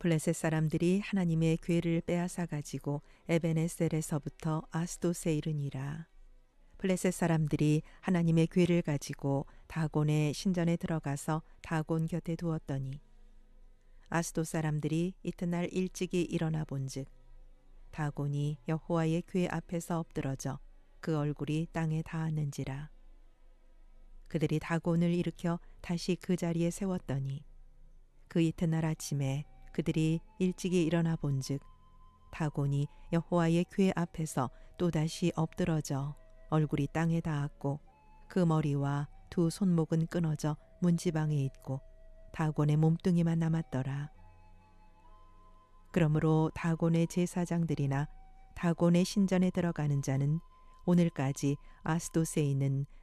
블레셋 사람들이 하나님의 궤를 빼앗아 가지고 에베네셀에서부터 아스돗에 이르니라. 블레셋 사람들이 하나님의 궤를 가지고 다곤의 신전에 들어가서 다곤 곁에 두었더니 아스돗 사람들이 이튿날 일찍이 일어나 본즉 다곤이 여호와의 궤 앞에서 엎드러져 그 얼굴이 땅에 닿았는지라. 그들이 다곤을 일으켜 다시 그 자리에 세웠더니 그 이튿날 아침에 그들이 일찍이 일어나 본즉 다곤이 여호와의 궤 앞에서 또다시 엎드러져 얼굴이 땅에 닿았고 그 머리와 두 손목은 끊어져 문지방에 있고 다곤의 몸뚱이만 남았더라. 그러므로 다곤의 제사장들이나 다곤의 신전에 들어가는 자는 오늘까지 아스돗에 있는